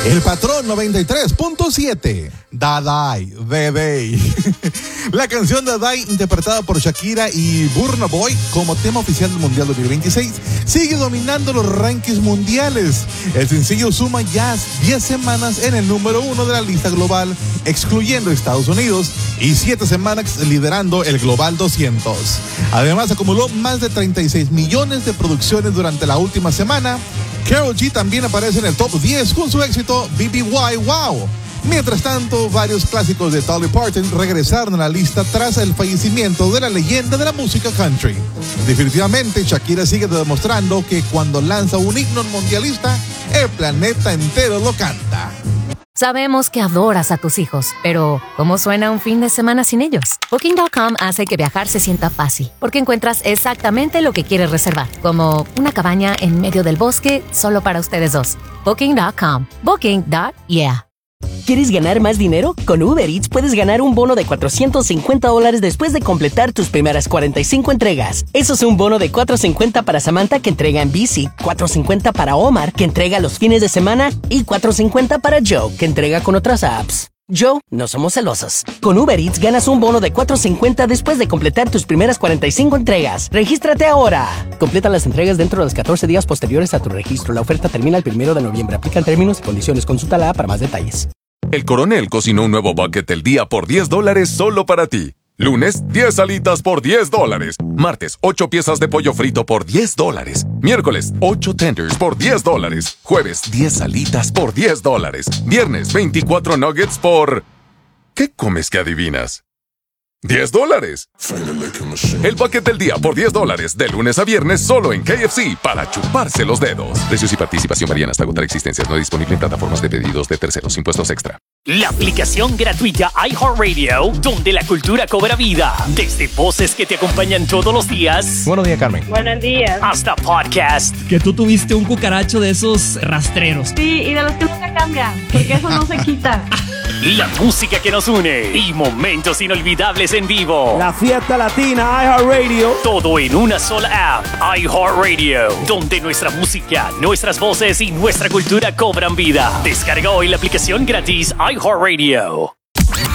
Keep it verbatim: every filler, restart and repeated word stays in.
El Patrón noventa y tres punto siete. Dadai, Bebé. La canción Dadai, interpretada por Shakira y Burna Boy como tema oficial del Mundial dos mil veintiséis, sigue dominando los rankings mundiales. El sencillo suma ya diez semanas en el número uno de la lista global, excluyendo Estados Unidos, y siete semanas liderando el Global doscientos. Además, acumuló más de treinta y seis millones de producciones durante la última semana. Karol G también aparece en el top diez con su éxito B B Y Wow. Mientras tanto, varios clásicos de Dolly Parton regresaron a la lista tras el fallecimiento de la leyenda de la música country. Definitivamente, Shakira sigue demostrando que cuando lanza un himno mundialista, el planeta entero lo canta. Sabemos que adoras a tus hijos, pero ¿cómo suena un fin de semana sin ellos? Booking punto com hace que viajar se sienta fácil, porque encuentras exactamente lo que quieres reservar, como una cabaña en medio del bosque solo para ustedes dos. Booking punto com. Booking. Yeah. ¿Quieres ganar más dinero? Con Uber Eats puedes ganar un bono de cuatrocientos cincuenta dólares después de completar tus primeras cuarenta y cinco entregas. Eso es un bono de cuatrocientos cincuenta para Samantha, que entrega en bici, cuatrocientos cincuenta para Omar, que entrega los fines de semana, y cuatrocientos cincuenta para Joe, que entrega con otras apps. Joe, no somos celosos. Con Uber Eats ganas un bono de cuatrocientos cincuenta después de completar tus primeras cuarenta y cinco entregas. ¡Regístrate ahora! Completa las entregas dentro de los catorce días posteriores a tu registro. La oferta termina el primero de noviembre. Aplican términos y condiciones. Consulta la app para más detalles. El Coronel cocinó un nuevo bucket del día por diez dólares solo para ti. Lunes, diez alitas por diez dólares. Martes, ocho piezas de pollo frito por diez dólares. Miércoles, ocho tenders por diez dólares. Jueves, diez alitas por diez dólares. Viernes, veinticuatro nuggets por... ¿Qué comes que adivinas? ¡diez dólares! El bucket del día por diez dólares, de lunes a viernes, solo en K F C, para chuparse los dedos. Precios y participación varían hasta agotar existencias. No disponible en plataformas de pedidos de terceros. Impuestos extra. La aplicación gratuita iHeartRadio, donde la cultura cobra vida. Desde voces que te acompañan todos los días. Buenos días, Carmen. Buenos días. Hasta podcast. Que tú tuviste un cucaracho de esos rastreros. Sí, y de los que nunca cambian, porque eso no se quita. La música que nos une y momentos inolvidables en vivo. La fiesta latina iHeartRadio. Todo en una sola app, iHeartRadio, donde nuestra música, nuestras voces y nuestra cultura cobran vida. Descarga hoy la aplicación gratis iHeartRadio.